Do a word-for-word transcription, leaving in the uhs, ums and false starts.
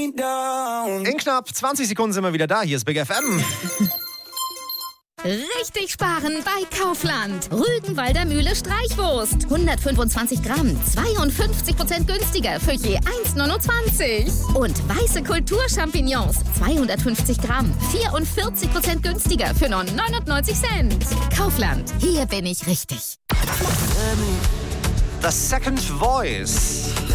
me down. In knapp zwanzig Sekunden sind wir wieder da. Hier ist Big F M. Richtig sparen bei Kaufland. Rügenwalder Mühle Streichwurst. hundertfünfundzwanzig Gramm, zweiundfünfzig Prozent günstiger für je eins Komma neunundzwanzig. Und weiße Kulturchampignons, zweihundertfünfzig Gramm, vierundvierzig Prozent günstiger für nur neunundneunzig Cent. Kaufland, hier bin ich richtig. The Second Voice.